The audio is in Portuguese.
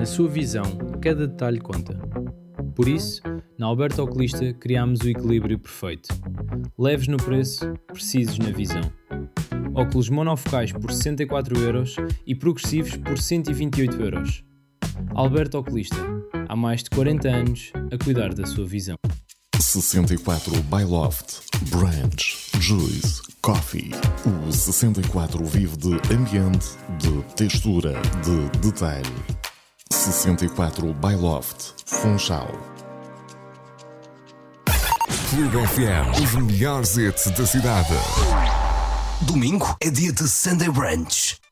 sua visão, cada detalhe conta. Por isso, na Alberto Oculista criámos o equilíbrio perfeito. Leves no preço, precisos na visão. Óculos monofocais por 64€ e progressivos por 128€. Alberto Oculista, há mais de 40 anos a cuidar da sua visão. 64 by Loft, Branch, Juice, Coffee. O 64 vive de ambiente, de textura, de detalhe. 64 by Loft, Funchal. Clube FM, os melhores hits da cidade. Domingo é dia de Sunday Brunch.